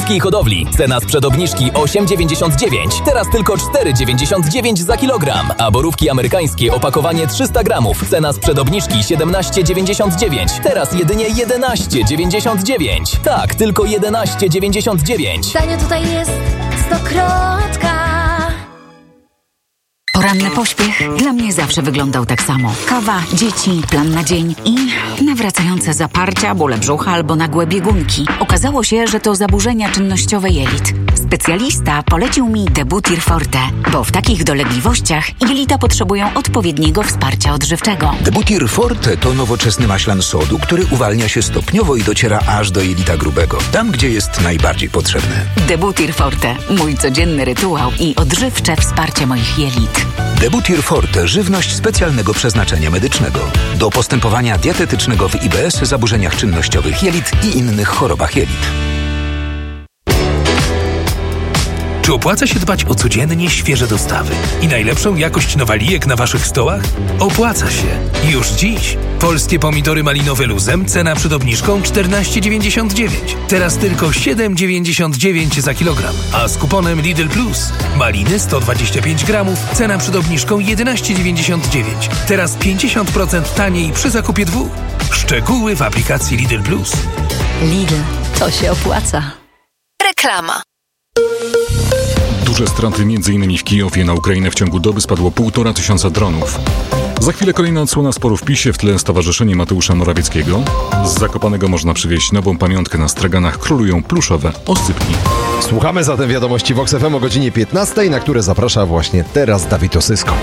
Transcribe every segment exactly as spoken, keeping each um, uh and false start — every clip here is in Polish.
polskiej hodowli. Cena sprzed obniżki osiem dziewięćdziesiąt dziewięć, teraz tylko cztery dziewięćdziesiąt dziewięć za kilogram. A borówki amerykańskie opakowanie trzysta gramów. Cena sprzed obniżki siedemnaście dziewięćdziesiąt dziewięć, teraz jedynie jedenaście dziewięćdziesiąt dziewięć. Tak, tylko jedenaście dziewięćdziesiąt dziewięć. Tanio tutaj jest stokrotka. Poranny pośpiech dla mnie zawsze wyglądał tak samo. Kawa, dzieci, plan na dzień i nawracające zaparcia, bóle brzucha albo nagłe biegunki. Okazało się, że to zaburzenia czynnościowe jelit. Specjalista polecił mi Debutir Forte, bo w takich dolegliwościach jelita potrzebują odpowiedniego wsparcia odżywczego. Debutir Forte to nowoczesny maślan sodu, który uwalnia się stopniowo i dociera aż do jelita grubego, tam gdzie jest najbardziej potrzebny. Debutir Forte, mój codzienny rytuał i odżywcze wsparcie moich jelit. Debutir Forte, żywność specjalnego przeznaczenia medycznego. Do postępowania dietetycznego w I B S, zaburzeniach czynnościowych jelit i innych chorobach jelit. Czy opłaca się dbać o codziennie świeże dostawy i najlepszą jakość nowalijek na waszych stołach? Opłaca się. Już dziś. Polskie pomidory malinowe luzem, cena przed obniżką czternaście dziewięćdziesiąt dziewięć. Teraz tylko siedem dziewięćdziesiąt dziewięć za kilogram. A z kuponem Lidl Plus. Maliny sto dwadzieścia pięć gramów, cena przed obniżką jedenaście dziewięćdziesiąt dziewięć. Teraz pięćdziesiąt procent taniej przy zakupie dwóch. Szczegóły w aplikacji Lidl Plus. Lidl, to się opłaca. Reklama. Duże straty m.in. w Kijowie. Na Ukrainę w ciągu doby spadło półtora tysiąca dronów. Za chwilę kolejna odsłona sporu w PiSie, w tle Stowarzyszenie Mateusza Morawieckiego. Z Zakopanego można przywieźć nową pamiątkę. Na straganach królują pluszowe oscypki. Słuchamy zatem wiadomości Vox F M o godzinie piętnastej, na które zaprasza właśnie teraz Dawid Osysko.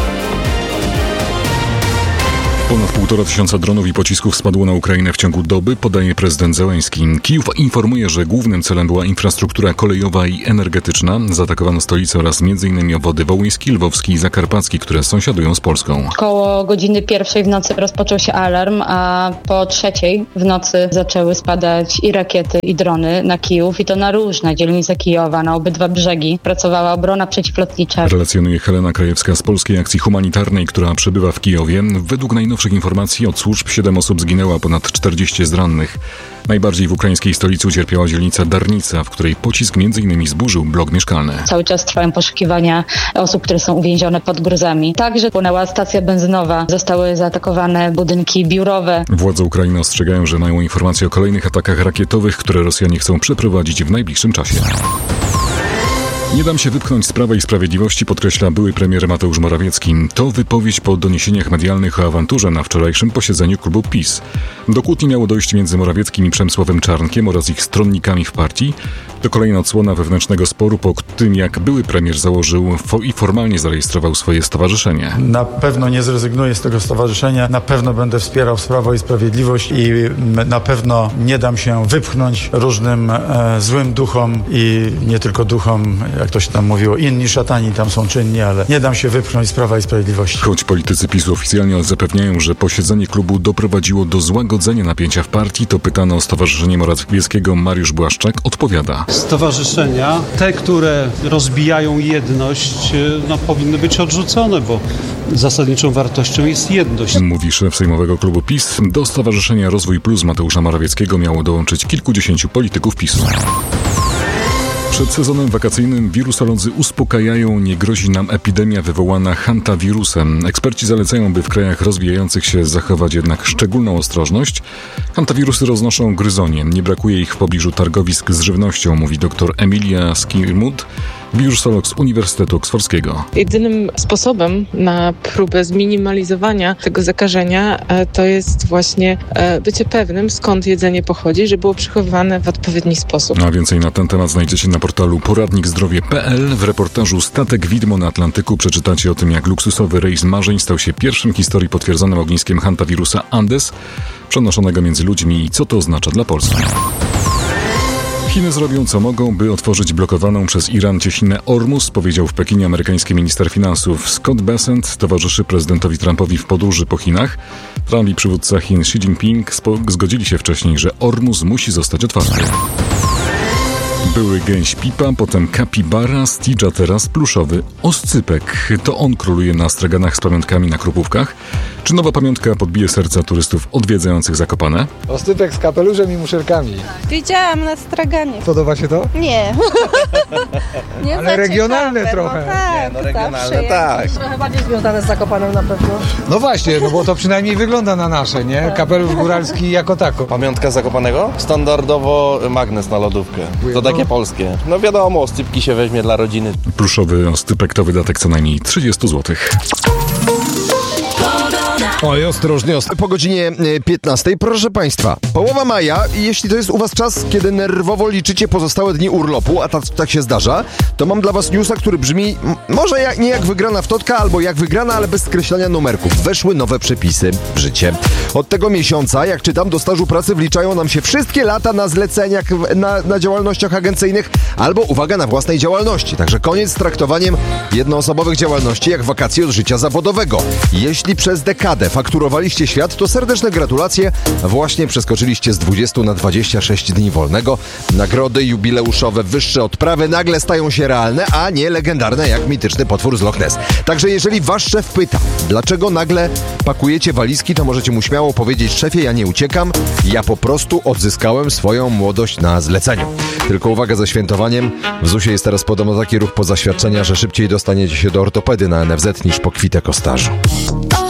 Ponad półtora tysiąca dronów i pocisków spadło na Ukrainę w ciągu doby, podaje prezydent Zełenski. Kijów informuje, że głównym celem była infrastruktura kolejowa i energetyczna. Zaatakowano stolicę oraz m.in. obwody wołyński, lwowski i zakarpacki, które sąsiadują z Polską. Koło godziny pierwszej w nocy rozpoczął się alarm, a po trzeciej w nocy zaczęły spadać i rakiety, i drony na Kijów, i to na różne dzielnice Kijowa, na obydwa brzegi. Pracowała obrona przeciwlotnicza. Relacjonuje Helena Krajewska z Polskiej Akcji Humanitarnej, która przebywa w Kijowie. Według najnowszych informacji od służb siedem osób zginęło, a ponad czterdzieści jest rannych. Najbardziej w ukraińskiej stolicy ucierpiała dzielnica Darnica, w której pocisk m.in. zburzył blok mieszkalny. Cały czas trwają poszukiwania osób, które są uwięzione pod gruzami. Także płynęła stacja benzynowa, zostały zaatakowane budynki biurowe. Władze Ukrainy ostrzegają, że mają informacje o kolejnych atakach rakietowych, które Rosjanie chcą przeprowadzić w najbliższym czasie. Nie dam się wypchnąć z Prawa i Sprawiedliwości, podkreśla były premier Mateusz Morawiecki. To wypowiedź po doniesieniach medialnych o awanturze na wczorajszym posiedzeniu klubu PiS. Do kłótni miało dojść między Morawieckim i Przemysławem Czarnkiem oraz ich stronnikami w partii. To kolejna odsłona wewnętrznego sporu po tym, jak były premier założył i formalnie zarejestrował swoje stowarzyszenie. Na pewno nie zrezygnuję z tego stowarzyszenia, na pewno będę wspierał Prawo i Sprawiedliwość i na pewno nie dam się wypchnąć różnym e, złym duchom i nie tylko duchom, jak to się tam mówiło, inni szatani tam są czynni, ale nie dam się wypchnąć z Prawa i Sprawiedliwości. Choć politycy PiS-u oficjalnie zapewniają, że posiedzenie klubu doprowadziło do złagodzenia napięcia w partii, to pytano o Stowarzyszenie Morawieckiego Mariusz Błaszczak odpowiada. Stowarzyszenia, te, które rozbijają jedność, no, powinny być odrzucone, bo zasadniczą wartością jest jedność. Mówi szef sejmowego klubu PiS. Do Stowarzyszenia Rozwój Plus Mateusza Morawieckiego miało dołączyć kilkudziesięciu polityków PiS-u. Przed sezonem wakacyjnym wirusolodzy uspokajają, nie grozi nam epidemia wywołana hantawirusem. Eksperci zalecają, by w krajach rozwijających się zachować jednak szczególną ostrożność. Hantawirusy roznoszą gryzonie. Nie brakuje ich w pobliżu targowisk z żywnością, mówi dr Emilia Skirmud, wirusolog z Uniwersytetu Oksfordzkiego. Jedynym sposobem na próbę zminimalizowania tego zakażenia to jest właśnie bycie pewnym, skąd jedzenie pochodzi, żeby było przechowywane w odpowiedni sposób. A więcej na ten temat znajdziecie na portalu poradnik zdrowie kropka p l. W reportażu Statek widmo na Atlantyku przeczytacie o tym, jak luksusowy rejs marzeń stał się pierwszym w historii potwierdzonym ogniskiem hantawirusa Andes, przenoszonego między ludźmi i co to oznacza dla Polski. Chiny zrobią co mogą, by otworzyć blokowaną przez Iran cieśninę Ormus, powiedział w Pekinie amerykański minister finansów. Scott Bessent towarzyszy prezydentowi Trumpowi w podróży po Chinach. Trump i przywódca Chin Xi Jinping zgodzili się wcześniej, że Ormus musi zostać otwarty. Były gęś Pipa, potem kapibara, Stitch, a teraz pluszowy oscypek. To on króluje na straganach z pamiątkami na Krupówkach. Czy nowa pamiątka podbije serca turystów odwiedzających Zakopane? Oscypek z kapeluszem i muszelkami. Widziałam na straganie. Podoba się to? Nie. Nie. Ale regionalne ciekawe, trochę. No tak, nie, no regionalne tak. Trochę bardziej związane z Zakopanem na pewno. No właśnie, no bo to przynajmniej wygląda na nasze, nie? Kapelusz góralski jako tako. Pamiątka Zakopanego? Standardowo magnes na lodówkę. To takie polskie. No wiadomo, oscypki się weźmie dla rodziny. Pluszowy oscypek to wydatek co najmniej trzydzieści złotych. Oj, ostrożnie, ostrożnie. Po godzinie piętnastej, proszę Państwa, połowa maja, jeśli to jest u Was czas, kiedy nerwowo liczycie pozostałe dni urlopu, a tak, tak się zdarza, to mam dla Was newsa, który brzmi m- może jak, nie jak wygrana w totka, albo jak wygrana, ale bez skreślania numerków. Weszły nowe przepisy w życie. Od tego miesiąca, jak czytam, do stażu pracy wliczają nam się wszystkie lata na zleceniach, na, na działalnościach agencyjnych, albo, uwaga, na własnej działalności. Także koniec z traktowaniem jednoosobowych działalności jak wakacje od życia zawodowego. Jeśli przez dekadę fakturowaliście świat, to serdeczne gratulacje. Właśnie przeskoczyliście z dwudziestu na dwadzieścia sześć dni wolnego. Nagrody jubileuszowe, wyższe odprawy nagle stają się realne, a nie legendarne jak mityczny potwór z Loch Ness. Także jeżeli wasz szef pyta, dlaczego nagle pakujecie walizki, to możecie mu śmiało powiedzieć: szefie, ja nie uciekam, ja po prostu odzyskałem swoją młodość na zleceniu. Tylko uwaga ze świętowaniem. W zusie jest teraz podobno taki ruch po zaświadczenia, że szybciej dostaniecie się do ortopedy na N F Z niż po kwitek o stażu.